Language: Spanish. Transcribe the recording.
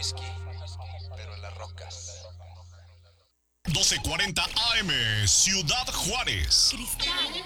whisky, pero en las rocas. 12:40 AM, Ciudad Juárez. Cristal